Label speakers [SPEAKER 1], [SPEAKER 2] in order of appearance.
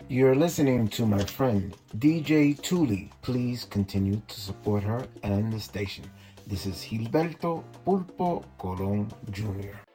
[SPEAKER 1] You're listening to my friend DJ Tuli. Please continue to support her and the station. This is Gilberto Pulpo Colon Jr.